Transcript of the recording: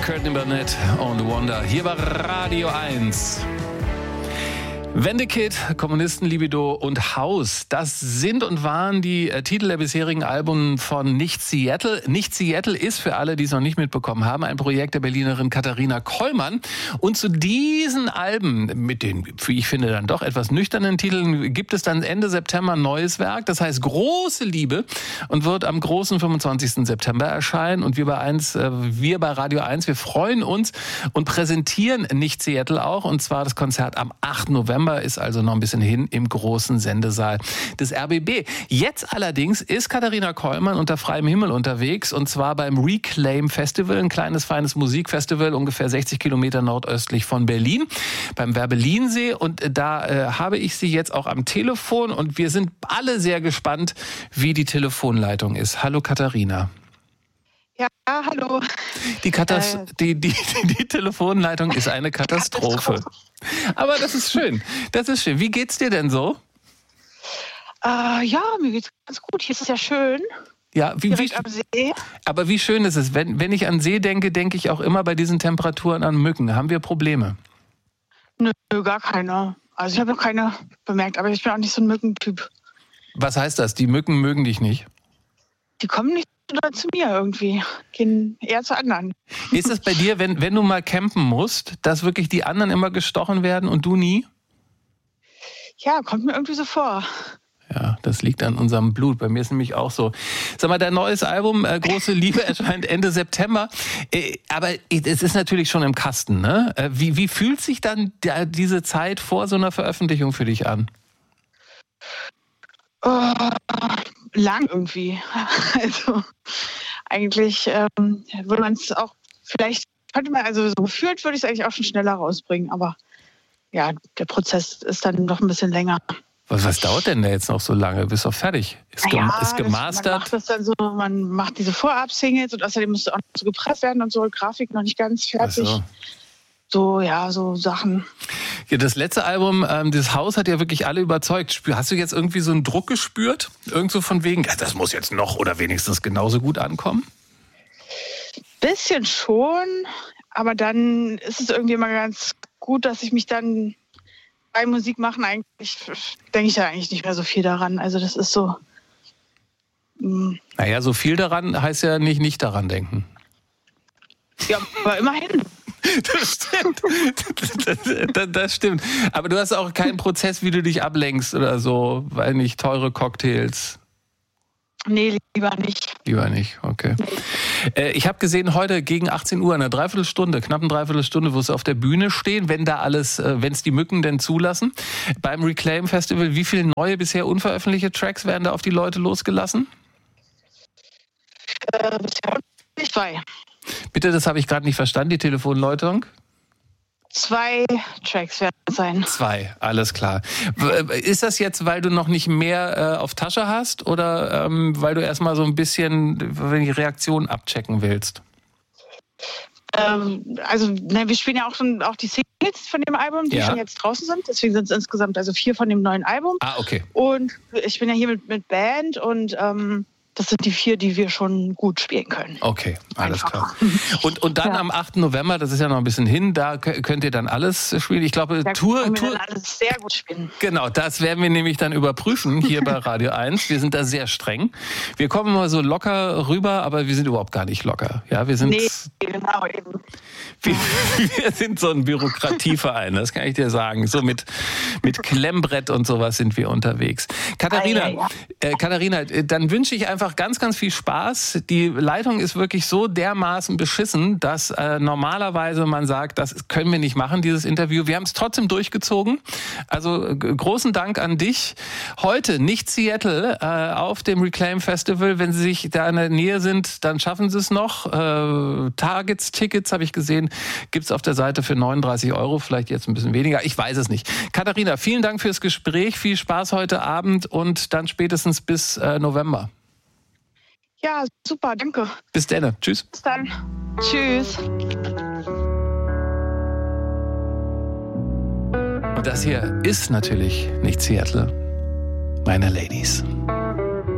Courtney Barnett und Wonder hier bei Radio 1. Wendekit, Kommunisten, Libido und Haus, das sind und waren die Titel der bisherigen Alben von Nicht Seattle. Nicht Seattle ist, für alle, die es noch nicht mitbekommen haben, ein Projekt der Berlinerin Katharina Kollmann. Und zu diesen Alben, mit den, wie ich finde, dann doch etwas nüchternen Titeln, gibt es dann Ende September ein neues Werk. Das heißt Große Liebe und wird am großen 25. September erscheinen. Und wir bei Radio 1, wir freuen uns und präsentieren Nicht Seattle auch. Und zwar das Konzert am 8. November. Ist also noch ein bisschen hin im großen Sendesaal des RBB. Jetzt allerdings ist Katharina Kollmann unter freiem Himmel unterwegs und zwar beim Reclaim Festival, ein kleines, feines Musikfestival, ungefähr 60 Kilometer nordöstlich von Berlin, beim Werbellinsee. Und da habe ich sie jetzt auch am Telefon und wir sind alle sehr gespannt, wie die Telefonleitung ist. Hallo Katharina. Ja, hallo. Die Telefonleitung ist eine Katastrophe. Aber das ist schön. Das ist schön. Wie geht's dir denn so? Ja, mir geht's ganz gut. Hier ist es ja schön. Ja, direkt am See. Aber wie schön ist es? Wenn ich an See denke, denke ich auch immer bei diesen Temperaturen an Mücken. Haben wir Probleme? Nö, gar keine. Also ich habe noch keine bemerkt, aber ich bin auch nicht so ein Mückentyp. Was heißt das? Die Mücken mögen dich nicht? Die kommen nicht zu mir irgendwie, gehen eher zu anderen. Ist es bei dir, wenn du mal campen musst, dass wirklich die anderen immer gestochen werden und du nie? Ja, kommt mir irgendwie so vor. Ja, das liegt an unserem Blut. Bei mir ist nämlich auch so. Sag mal, dein neues Album Große Liebe erscheint Ende September. Aber es ist natürlich schon im Kasten, ne? Wie fühlt sich dann diese Zeit vor so einer Veröffentlichung für dich an? Lang irgendwie. Also eigentlich würde man es auch, vielleicht könnte man, also so gefühlt würde ich es eigentlich auch schon schneller rausbringen, aber ja, der Prozess ist dann noch ein bisschen länger. Was dauert denn da jetzt noch so lange? Bist du auch fertig? Ist gemastert? Man macht das dann so, man macht diese Vorab-Singles und außerdem muss auch noch so gepresst werden und so, Grafik noch nicht ganz fertig. Ach so. So Sachen. Ja, das letzte Album, das Haus, hat ja wirklich alle überzeugt. Hast du jetzt irgendwie so einen Druck gespürt? Irgend so von wegen, ja, das muss jetzt noch oder wenigstens genauso gut ankommen? Bisschen schon, aber dann ist es irgendwie immer ganz gut, dass ich mich dann bei Musik machen eigentlich, denke ich ja eigentlich nicht mehr so viel daran. Also das ist so. Naja, so viel daran heißt ja nicht daran denken. Ja, aber immerhin. Das stimmt. Das stimmt. Aber du hast auch keinen Prozess, wie du dich ablenkst oder so, weil nicht teure Cocktails. Nee, lieber nicht. Lieber nicht, okay. Ich habe gesehen, heute gegen 18 Uhr, knapp eine Dreiviertelstunde, wirst du auf der Bühne stehen, wenn es die Mücken denn zulassen. Beim Reclaim Festival, wie viele neue, bisher unveröffentlichte Tracks werden da auf die Leute losgelassen? Bisher 2. Bitte, das habe ich gerade nicht verstanden, die Telefonleitung. 2 Tracks werden es sein. 2, alles klar. Ist das jetzt, weil du noch nicht mehr auf Tasche hast oder weil du erstmal so ein bisschen die Reaktion abchecken willst? Wir spielen ja auch die Singles von dem Album, die schon jetzt draußen sind. Deswegen sind es insgesamt 4 von dem neuen Album. Ah, okay. Und ich bin ja hier mit Band und das sind die 4, die wir schon gut spielen können. Okay, alles klar. Und dann am 8. November, das ist ja noch ein bisschen hin, da könnt ihr dann alles spielen. Ich glaube, Tour können wir dann alles sehr gut spielen. Genau, das werden wir nämlich dann überprüfen hier bei Radio 1. Wir sind da sehr streng. Wir kommen immer so locker rüber, aber wir sind überhaupt gar nicht locker. Ja, wir sind genau eben. Wir sind so ein Bürokratieverein, das kann ich dir sagen. So mit Klemmbrett und sowas sind wir unterwegs. Katharina, dann wünsche ich einfach ganz, ganz viel Spaß. Die Leitung ist wirklich so dermaßen beschissen, dass normalerweise man sagt, das können wir nicht machen, dieses Interview. Wir haben es trotzdem durchgezogen. Also großen Dank an dich. Heute Nicht Seattle auf dem Reclaim Festival. Wenn Sie sich da in der Nähe sind, dann schaffen Sie es noch. Tickets habe ich gesehen, gibt es auf der Seite für 39 €, vielleicht jetzt ein bisschen weniger. Ich weiß es nicht. Katharina, vielen Dank fürs Gespräch. Viel Spaß heute Abend und dann spätestens bis November. Ja, super, danke. Bis dann. Tschüss. Bis dann. Tschüss. Und das hier ist natürlich nicht Seattle, meine Ladies.